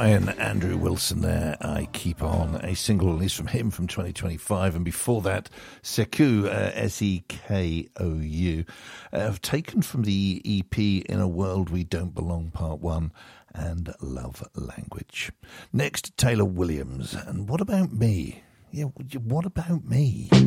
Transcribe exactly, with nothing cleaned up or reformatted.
Ryan, Andrew Wilson there, I Keep On, a single release from him from twenty twenty-five, and before that, Sekou, uh, S E K O U, uh, taken from the E P In a World We Don't Belong, Part one, and Love Language. Next, Taylor Williams, and What About Me? Yeah, what about me?